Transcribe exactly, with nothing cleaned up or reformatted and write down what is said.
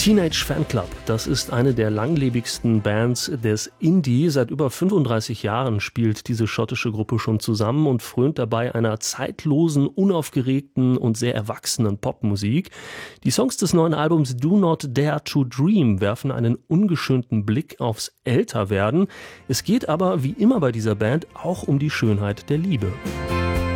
Teenage Fanclub, das ist eine der langlebigsten Bands des Indie. Seit über fünfunddreißig Jahren spielt diese schottische Gruppe schon zusammen und frönt dabei einer zeitlosen, unaufgeregten und sehr erwachsenen Popmusik. Die Songs des neuen Albums Do Not Dare to Dream werfen einen ungeschönten Blick aufs Älterwerden. Es geht aber, wie immer bei dieser Band, auch um die Schönheit der Liebe.